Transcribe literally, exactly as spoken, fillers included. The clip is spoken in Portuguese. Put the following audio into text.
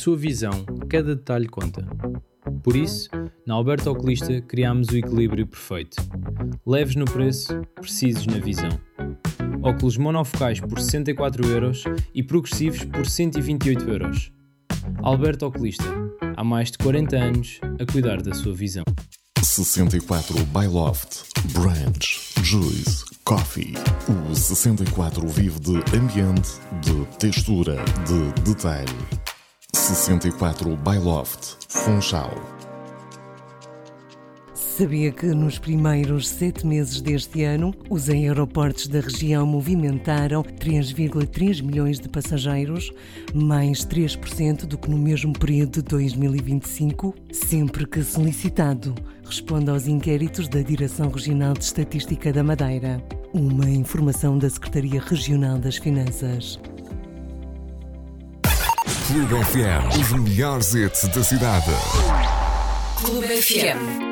sua visão, cada detalhe conta. Por isso, na Alberto Oculista criámos o equilíbrio perfeito. Leves no preço, precisos na visão. Óculos monofocais por sessenta e quatro euros e progressivos por cento e vinte e oito euros. Alberto Oculista, há mais de quarenta anos a cuidar da sua visão. sessenta e quatro by Loft, Branch, Juice, Coffee. O sessenta e quatro vive de ambiente, de textura, de detalhe. sessenta e quatro by Loft, Funchal. Sabia que nos primeiros sete meses deste ano, os aeroportos da região movimentaram três vírgula três milhões de passageiros, mais três por cento do que no mesmo período de dois mil e vinte e cinco? Sempre que solicitado, responde aos inquéritos da Direção Regional de Estatística da Madeira. Uma informação da Secretaria Regional das Finanças. Clube F M, os melhores hits da cidade. Clube F M.